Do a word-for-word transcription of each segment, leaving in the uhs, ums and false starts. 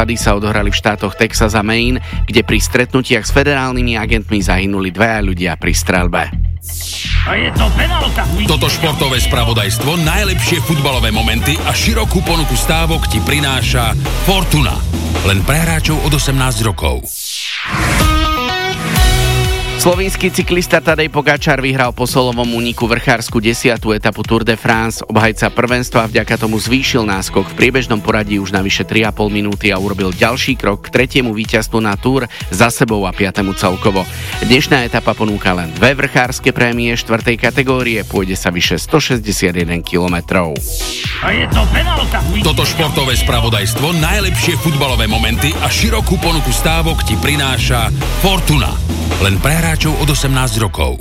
prípady sa odohrali v štátoch Texas a Maine, kde pri stretnutiach s federálnymi agentmi zahynuli dvaja ľudia pri streľbe. A je to penálta. Toto športové spravodajstvo, najlepšie futbalové momenty a širokú ponuku stávok ti prináša Fortuna. Len pre hráčov od osemnásť rokov. Slovinský cyklista Tadej Pogačar vyhral po solovom úniku vrchársku desiatu etapu Tour de France. Obhajca prvenstva vďaka tomu zvýšil náskok v priebežnom poradí už na vyše tri a pol minúty a urobil ďalší krok k tretiemu víťazstvu na Tour za sebou a piatemu celkovo. Dnešná etapa ponúka len dve vrchárske prémie štvrtej kategórie, pôjde sa vyše stošesťdesiatjeden kilometrov. A je to penálta. Toto športové spravodajstvo, najlepšie futbalové momenty a širokú ponuku stávok ti prináša Fortuna. Len pre hráčov od osemnásť rokov.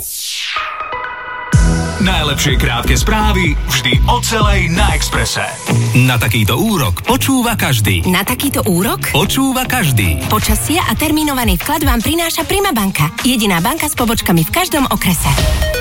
Najlepšie krátke správy vždy o celej na Expresse. Na takýto úrok počúva každý. Na takýto úrok Počúva každý. počasie a termínovaný vklad vám prináša Prima banka. Jediná banka s pobočkami v každom okrese.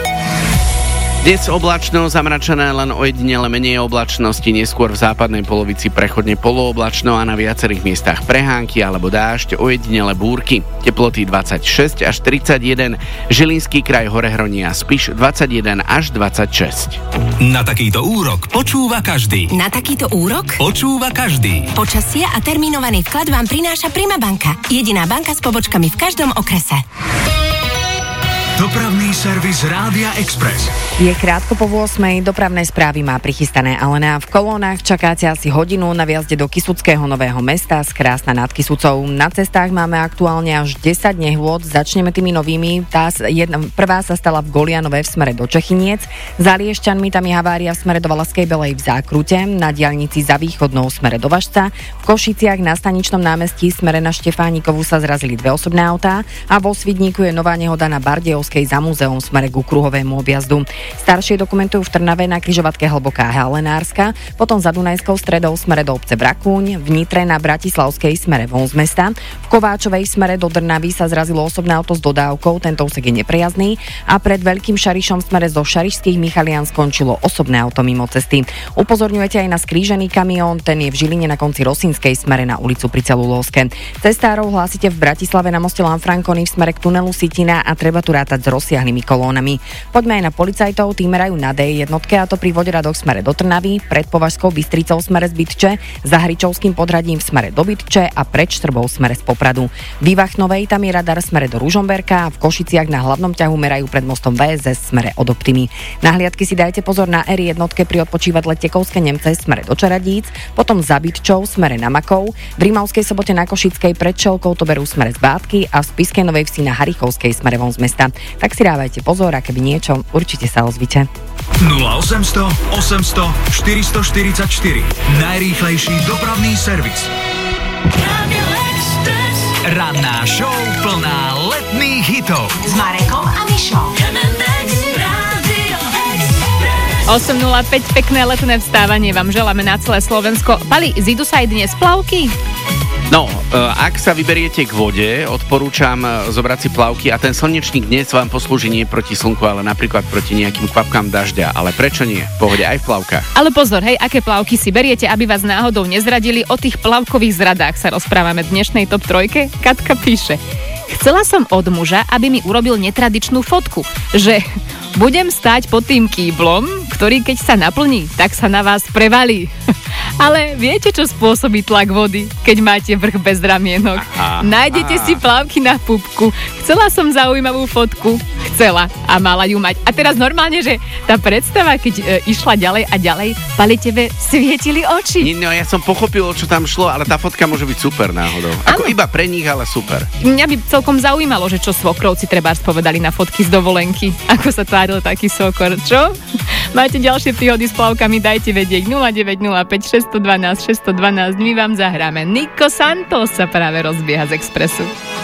Dnes oblačno, zamračené, len ojedinele menej oblačnosti, neskôr v západnej polovici prechodne polooblačno a na viacerých miestach prehánky alebo dážď, ojedinele búrky. Teploty dvadsaťšesť až tridsaťjeden, Žilinský kraj, Horehronie a Spiš dvadsaťjeden až dvadsaťšesť. Na takýto úrok počúva každý. Na takýto úrok Počúva každý. počasie a termínovaný vklad vám prináša Prima banka. Jediná banka s pobočkami v každom okrese. Dopravný servis Rádia Express. Je krátko po ôsmej, dopravné správy má prichystané Alena. V kolónach čakáte asi hodinu na viazde do Kysuckého Nového Mesta z Krásna nad Kysucou. Na cestách máme aktuálne až desať nehôd. Začneme tými novými. Tá jedna, prvá sa stala v Golianove v smere do Čechyniec. Za Liešťanmi tam je havária v smere do Valašskej Belej v Zákrute. Na diaľnici za Východnou v smere do Važca. V Košiciach na Staničnom námestí v smere na Štefánikovu sa zrazili dve osobné autá a vo Svidníku je nová nehoda na Bardejovskej za múzeum v smere ku kruhovému objazdu. Staršie dokumentujú v Trnave na križovatke Hlboká Helenárska, potom za Dunajskou stredou v smere do obce Brakúň, v Nitre na Bratislavskej smere von z mesta, v Kováčovej smere do Trnavy sa zrazilo osobné auto s dodávkou, tento úsek je neprejazdný a pred Veľkým Šarišom v smere zo Šarišských Michalian skončilo osobné auto mimo cesty. Upozorňujete aj na skrížený kamión, ten je v Žiline na konci Rosínskej smere na ulicu pri Celulózke. Cestárov hlásite v Bratislave na moste Lanfranconi v smere k tunelu Sitina a treba tu rátať s rozsiahlými kolónami. Poďme aj na policajtov, tí merajú na dé jednotke, a to pri Voderadoch v smere do Trnavy, pred Považskou Bystricou v smere z Bytče, za Hričovským Podhradím v smere do Bytče a pred Štrbou v smere z Popradu. V Ivachnovej tam je radar v smere do Ružomberka a v Košiciach na hlavnom ťahu merajú pred mostom vé es es v smere od Optimy. Na hliadky si dajte pozor na er jednotke pri odpočívadle Tekovské Nemce v smere do Čaradíc, potom za Bytčou v smere na Makov, v Rimavskej Sobote na Košickej pred Čelkou to berú v smere z Bátky a v Spišskej Novej Vsi na Harichovskej smere von z mesta. Tak si dávajte pozor, a keby niečo, určite sa ozvite. nula osemsto osemsto štyristoštyridsaťštyri. Najrýchlejší dopravný servis. Ranná show plná letných hitov. S Marekom a Mišou. osem nula päť, pekné letné vstávanie vám želáme na celé Slovensko. Pali, zídu sa aj dnes plavky? No, ak sa vyberiete k vode, odporúčam zobrať si plavky a ten slnečník dnes vám poslúži nie proti slnku, ale napríklad proti nejakým kvapkám dažďa. Ale prečo nie? V pohode aj v plavkách. Ale pozor, hej, aké plavky si beriete, aby vás náhodou nezradili? O tých plavkových zradách sa rozprávame v dnešnej top trojke. Katka píše: chcela som od muža, aby mi urobil netradičnú fotku, že budem stáť pod tým kýblom, ktorý keď sa naplní, tak sa na vás prevalí. Ale viete, čo spôsobí tlak vody, keď máte vrch bez ramienok? Aha, Nájdete aha. si plavky na pupku. Chcela som zaujímavú fotku. Chcela a mala ju mať. A teraz normálne, že tá predstava, keď e, išla ďalej a ďalej, Pali, tebe svietili oči. Nie, no, ja som pochopil, o čo tam šlo, ale tá fotka môže byť super náhodou. Ako ano. Iba pre nich, ale super. Mňa by celkom zaujímalo, že čo svokrovci trebárs povedali na fotky z dovolenky. Ako sa tváril taký svokor, čo? Máte ďalšie príhody s plavkami, dajte vedieť nula deväť nula päť šesť jedna dva šesť jedna dva. My vám zahráme. Nico Santos sa práve rozbieha z Expressu.